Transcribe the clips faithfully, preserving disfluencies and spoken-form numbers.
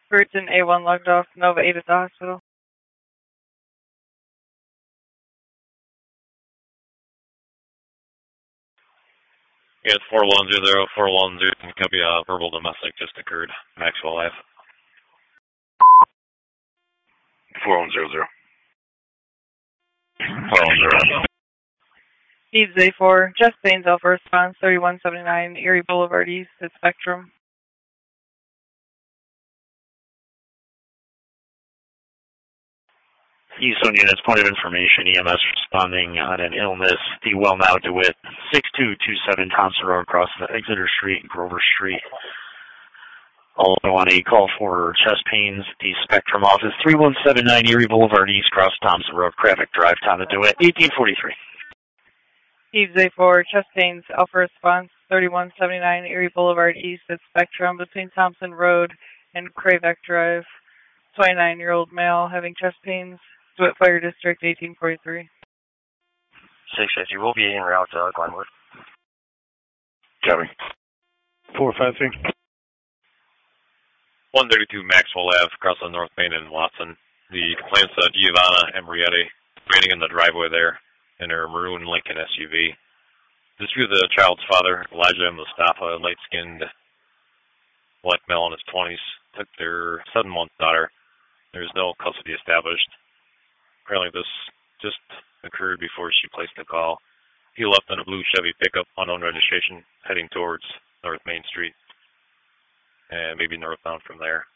Burton A one logged off. Nova eight at the hospital. Yes, four one zero, four one zero, and copy a verbal domestic just occurred. Maxwell Ave. four one zero zero. four one zero. Eves A four, chest pains, alpha response, thirty-one seventy-nine, Erie Boulevard East at Spectrum. Houston units, point of information, E M S responding on an illness. The well now DeWitt, six two two seven Thompson Road, across the Exeter Street and Grover Street. Also on a call for chest pains, the Spectrum office, three one seven nine Erie Boulevard East, across Thompson Road, Cravick Drive, Town of DeWitt, eighteen forty-three. Eves A four, chest pains, alpha response, thirty-one seventy-nine, Erie Boulevard East at Spectrum, between Thompson Road and Cravick Drive. twenty-nine-year-old male having chest pains. DeWitt Fire District, eighteen forty-three. six fifty, we'll be en route to Glenwood. Copy. four five three. one thirty-two Maxwell Ave, across the North Main in Watson. The complaints of Giovanna Embrietti waiting in the driveway there in her maroon Lincoln S U V. Dispute the child's father, Elijah Mustafa, light-skinned black male in his twenties, took their seven-month daughter. There is no custody established. Apparently this just occurred before she placed the call. He left in a blue Chevy pickup, unknown registration, heading towards North Main Street, and maybe northbound from there.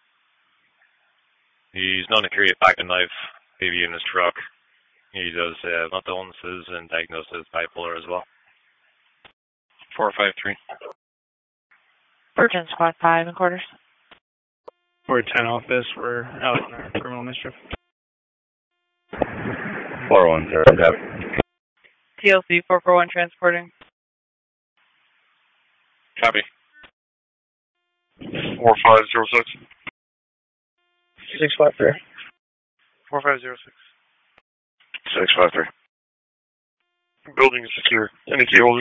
He's known to carry a pocket knife, maybe in his truck. He does have mental illnesses and diagnosed as bipolar as well. four five three. Burton Squad five and quarters. four ten office, we're out in our criminal mischief. four one zero, copy. T L C four four one transporting. Copy. four five zero six. six five three. four five zero six. six five three. Building is secure. Any key holders?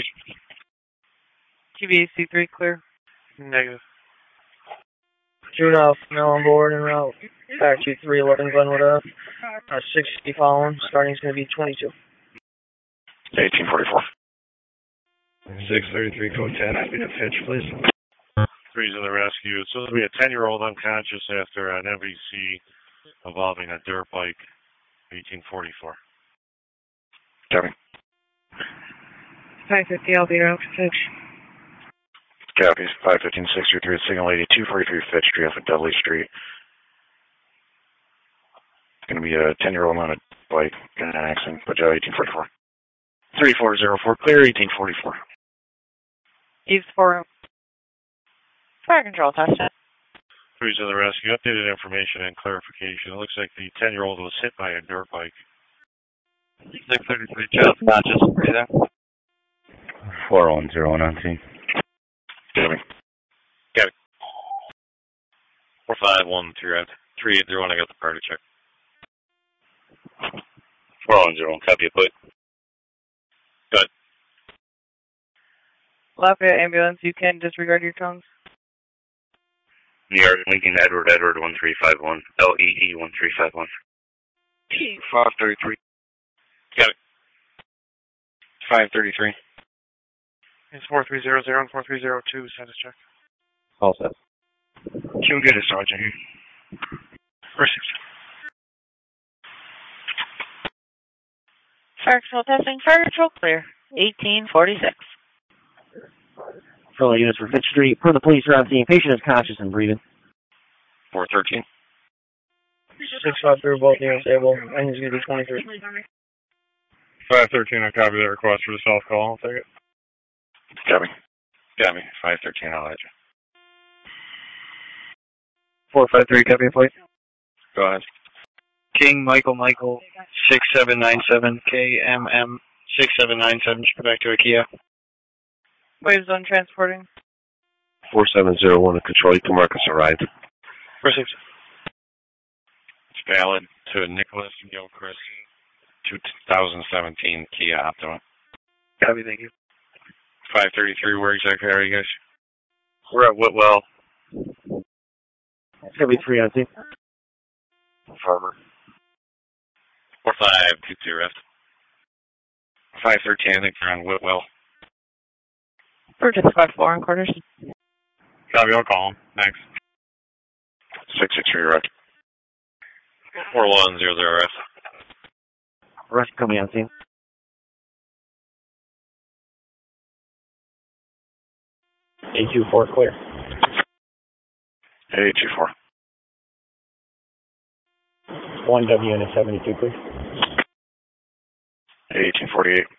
T V A C three clear. Negative. June off, now on board en route. Back to three eleven Glenwood Ave. Uh, sixty following, starting is going to be twenty-two. eighteen forty-four. six thirty-three, code ten, I need a Fitch, please. Three's in the rescue. It's supposed to be a ten-year-old unconscious after an M V C involving a dirt bike, eighteen forty-four. Copy. five fifty, I'll be around for Fitch. Copy. five fifteen sixty-three, Signal eighty, two forty-three Fitch Street off of Dudley Street. It's going to be a ten-year-old on a bike, got an accident, but uh, eighteen forty-four. three four zero four, clear, eighteen forty-four. Eves four. Fire control test. Three's in the rescue. Updated information and clarification. It looks like the ten-year-old was hit by a dirt bike. six thirty-three, just not just right there. four one zero one nineteen. Copy. Copy. four five one three, three eight zero one, I got the party check. four one zero one, copy it, put. Good. Lafayette ambulance, you can disregard your tones. New York, Lincoln, Edward, Edward, one three five one, L E E one three five one. five thirty-three. Got it. five thirty-three. It's four three zero zero and four three zero two, status check. All set. You'll get it, Sergeant. First six. Fire control testing, fire control clear. eighteen forty-six. Fellow units for Fitch Street. Per the police around scene, patient is conscious and breathing. four thirteen. six five three, both units able. Engine's going to be twenty-three. five thirteen, I copy that request for the self call. I'll take it. Copy. Copy. five thirteen, I'll let you. four five three, copy, please. Go ahead. King Michael Michael, six seven nine seven, K M M, six seven nine seven, should go back to IKEA. Wave zone transporting. four seven zero one, control, you can Marcus arrived. four six. It's valid to Nicholas Gilchrist, two thousand seventeen Kia Optima. Copy, thank you. five thirty-three, where exactly are you guys? We're at Whitwell. It's going to be three on scene. Farmer. four five two two rest. five thirteen, I think they're on Whitwell. Purchase five four on quarters. Copy, I'll call him. Thanks. six six three rest. four one zero zero rest. Rush coming on scene. eight two four clear. eight two four. one W and a seventy-two clear. eighteen forty-eight.